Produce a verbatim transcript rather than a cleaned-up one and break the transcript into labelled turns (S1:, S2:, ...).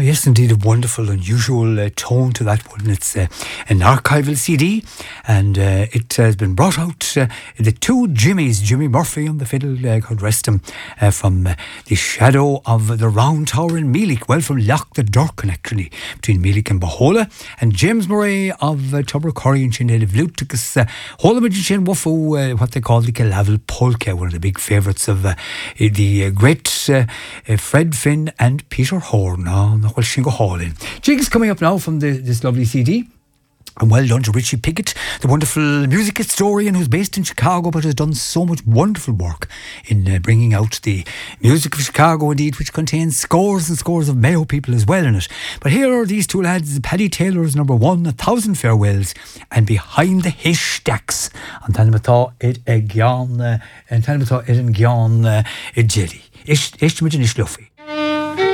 S1: yes, indeed, a wonderful, unusual uh, tone to that one. It's uh, an archival C D, and uh, it has been brought out. Uh, the two Jimmys, Jimmy Murphy on the fiddle, uh, God rest him, uh, from uh, the shadow of the Round Tower in Meelick, well, from Loch the Durkin, actually, between Meelick and Bahola, and James Murray of uh, Tubbercurry and Sinead of Luticus, uh, Holamid Shin Wufu, uh, what they call the Calavel Polka, one of the big favourites of uh, the uh, great uh, uh, Fred Finn and Peter Horn. Oh, no, well, Shingo Hall in. Jig is coming up now from the, this lovely C D. And well done to Richie Pickett, the wonderful music historian who's based in Chicago but has done so much wonderful work in uh, bringing out the music of Chicago, indeed, which contains scores and scores of Mayo people as well in it. But here are these two lads, Paddy Taylor's number one, A Thousand Farewells, and Behind the Haystacks. And Tanimata it a gyan, and Tanimata it a gyan jelly. Ish, ish, ish, luffy.